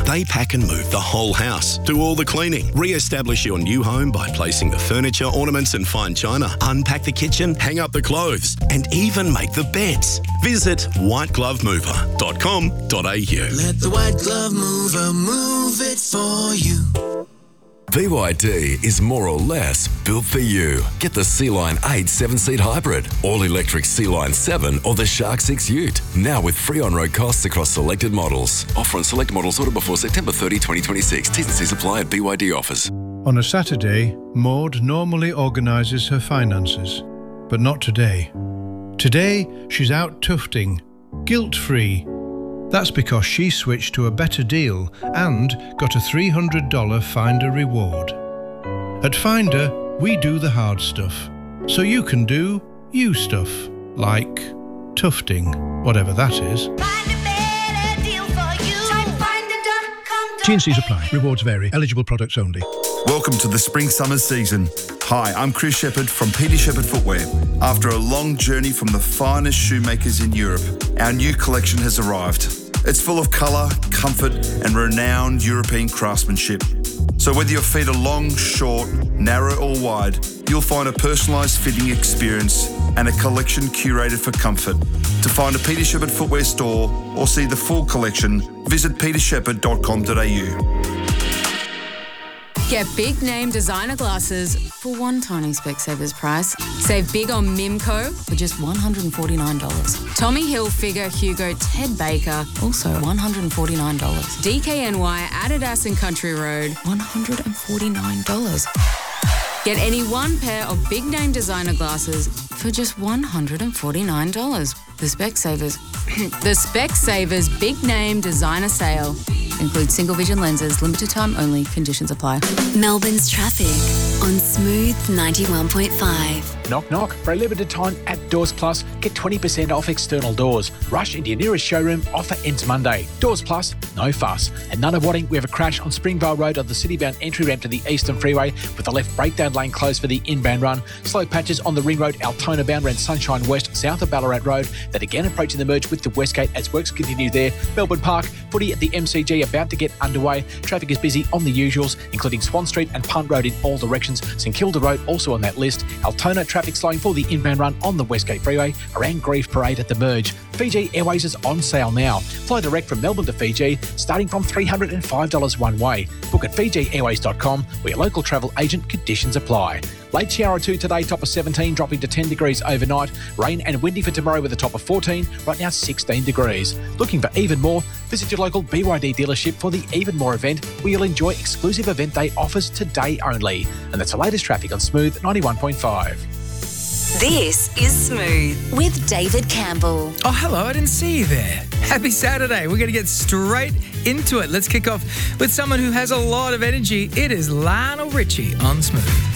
They pack and move the whole house, do all the cleaning, re-establish your new home by placing the furniture, ornaments and fine china, unpack the kitchen, hang up the clothes, and even make the beds. Visit whiteglovemover.com.au. Let the White Glove Mover move it for you. BYD is more or less built for you. Get the Sea-Line 8 7-seat hybrid, all-electric Sea-Line 7 or the Shark 6 Ute. Now with free on-road costs across selected models. Offer on select models ordered before September 30, 2026. T's and C's apply at BYD offers. On a Saturday, Maud normally organises her finances, but not today. Today, she's out tufting, guilt-free. That's because she switched to a better deal and got a $300 Finder reward. At Finder, we do the hard stuff, so you can do you stuff, like tufting, whatever that is. Find a better deal for you. Try Finder.com. T&Cs apply. Rewards vary. Eligible products only. Welcome to the spring-summer season. Hi, I'm Chris Shepherd from Peter Shepherd Footwear. After a long journey from the finest shoemakers in Europe, our new collection has arrived. It's full of colour, comfort and renowned European craftsmanship. So whether your feet are long, short, narrow or wide, you'll find a personalised fitting experience and a collection curated for comfort. To find a Peter Shepherd Footwear store or see the full collection, visit petershepherd.com.au. Get big name designer glasses for one tiny Specsavers price. Save big on Mimco for just $149. Tommy Hilfiger, Hugo, Ted Baker, also $149. DKNY, Adidas and Country Road, $149. Get any one pair of big name designer glasses for just $149. The Specsavers. The Specsavers Big Name Designer Sale. Includes single vision lenses, limited time only, conditions apply. Melbourne's traffic on Smooth 91.5. Knock, knock. For a limited time at Doors Plus, get 20% off external doors. Rush into your nearest showroom. Offer ends Monday. Doors Plus, no fuss. At Nunawading, we have a crash on Springvale Road on the city-bound entry ramp to the Eastern Freeway with the left breakdown lane closed for the inbound run. Slow patches on the Ring Road, Altona bound around Sunshine West, south of Ballarat Road. That again approaching the merge with the Westgate as works continue there. Melbourne Park, footy at the MCG about to get underway. Traffic is busy on the usuals, including Swan Street and Punt Road in all directions. St Kilda Road also on that list. Altona traffic slowing for the inbound run on the Westgate Freeway around Grieve Parade at the merge. Fiji Airways is on sale now. Fly direct from Melbourne to Fiji, starting from $305 one way. Book at FijiAirways.com, where your local travel agent. Conditions apply. Late shower or two today, top of 17, dropping to 10 degrees overnight. Rain and windy for tomorrow with a top of 14, right now 16 degrees. Looking for even more? Visit your local BYD dealership for the Even More event, where you'll enjoy exclusive event day offers today only. And that's the latest traffic on Smooth 91.5. This is Smooth with David Campbell. Oh, hello, I didn't see you there. Happy Saturday. We're going to get straight into it. Let's kick off with someone who has a lot of energy. It is Lionel Richie on Smooth.